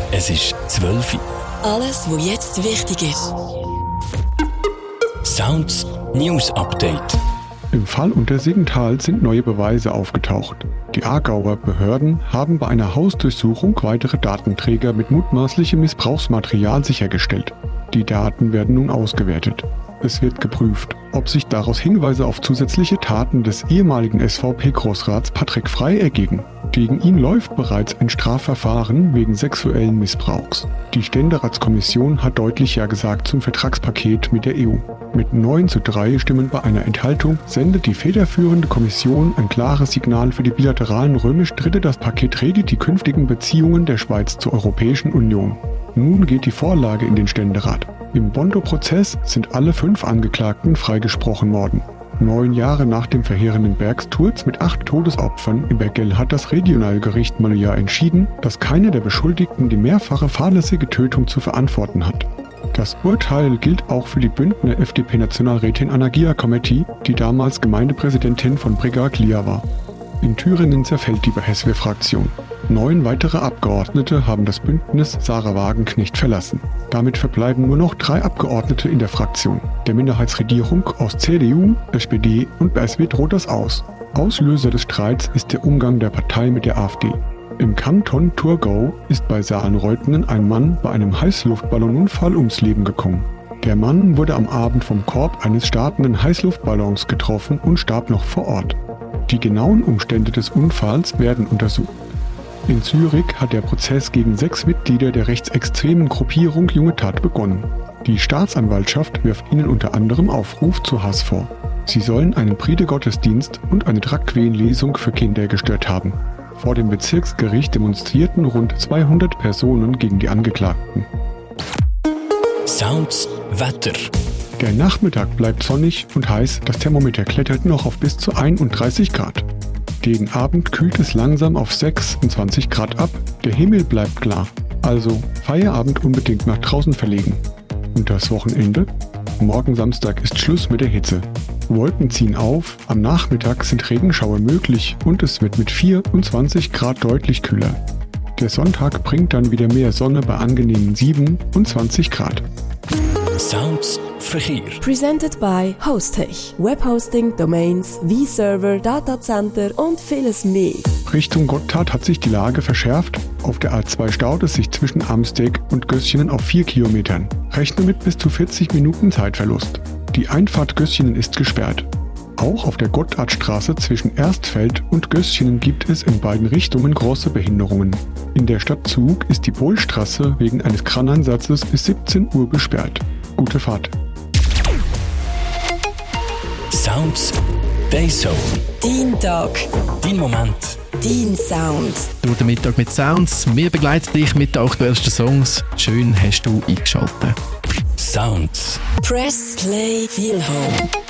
Es ist 12 Uhr. Alles, was jetzt wichtig ist. Sounds News Update. Im Fall Untersiggenthal sind neue Beweise aufgetaucht. Die Aargauer Behörden haben bei einer Hausdurchsuchung weitere Datenträger mit mutmaßlichem Missbrauchsmaterial sichergestellt. Die Daten werden nun ausgewertet. Es wird geprüft, ob sich daraus Hinweise auf zusätzliche Taten des ehemaligen SVP-Großrats Patrick Frey ergeben. Gegen ihn läuft bereits ein Strafverfahren wegen sexuellen Missbrauchs. Die Ständeratskommission hat deutlich Ja gesagt zum Vertragspaket mit der EU. Mit 9:3 Stimmen bei einer Enthaltung sendet die federführende Kommission ein klares Signal für die bilateralen Römisch-Dritte. Das Paket regelt die künftigen Beziehungen der Schweiz zur Europäischen Union. Nun geht die Vorlage in den Ständerat. Im Bondo-Prozess sind alle 5 Angeklagten freigesprochen worden. 9 Jahre nach dem verheerenden Bergsturz mit 8 Todesopfern im Bergell hat das Regionalgericht Manuja entschieden, dass keiner der Beschuldigten die mehrfache fahrlässige Tötung zu verantworten hat. Das Urteil gilt auch für die Bündner FDP-Nationalrätin Anna Giacometti, die damals Gemeindepräsidentin von Bregaglia war. In Thüringen zerfällt die Beheswe-Fraktion. 9 weitere Abgeordnete haben das Bündnis Sarah Wagenknecht verlassen. Damit verbleiben nur noch 3 Abgeordnete in der Fraktion. Der Minderheitsregierung aus CDU, SPD und BSW droht das aus. Auslöser des Streits ist der Umgang der Partei mit der AfD. Im Kanton Thurgau ist bei Saarbrücken ein Mann bei einem Heißluftballonunfall ums Leben gekommen. Der Mann wurde am Abend vom Korb eines startenden Heißluftballons getroffen und starb noch vor Ort. Die genauen Umstände des Unfalls werden untersucht. In Zürich hat der Prozess gegen 6 Mitglieder der rechtsextremen Gruppierung Junge Tat begonnen. Die Staatsanwaltschaft wirft ihnen unter anderem Aufruf zu Hass vor. Sie sollen einen Predigottesdienst und eine Drag-Queen-Lesung für Kinder gestört haben. Vor dem Bezirksgericht demonstrierten rund 200 Personen gegen die Angeklagten. Sounds Wetter. Der Nachmittag bleibt sonnig und heiß, das Thermometer klettert noch auf bis zu 31 Grad. Gegen Abend kühlt es langsam auf 26 Grad ab, der Himmel bleibt klar. Also Feierabend unbedingt nach draußen verlegen. Und das Wochenende? Morgen Samstag ist Schluss mit der Hitze. Wolken ziehen auf, am Nachmittag sind Regenschauer möglich und es wird mit 24 Grad deutlich kühler. Der Sonntag bringt dann wieder mehr Sonne bei angenehmen 27 Grad. Sounds Verkehr. Presented by Hostech. Webhosting, Domains, V-Server, Datacenter und vieles mehr. Richtung Gotthard hat sich die Lage verschärft. Auf der A2 staut es sich zwischen Amsteg und Gößchenen auf 4 Kilometern. Rechne mit bis zu 40 Minuten Zeitverlust. Die Einfahrt Gößchenen ist gesperrt. Auch auf der Gotthardstraße zwischen Erstfeld und Gößchenen gibt es in beiden Richtungen große Behinderungen. In der Stadt Zug ist die Polstraße wegen eines Kraneinsatzes bis 17 Uhr gesperrt. Gute Fahrt. Sounds Dayzone. Dein Tag. Dein Moment. Dein Sound. Durch den Mittag mit Sounds. Wir begleiten dich mit den aktuellsten Songs. Schön hast du eingeschaltet. Sounds. Press Play Feel Home.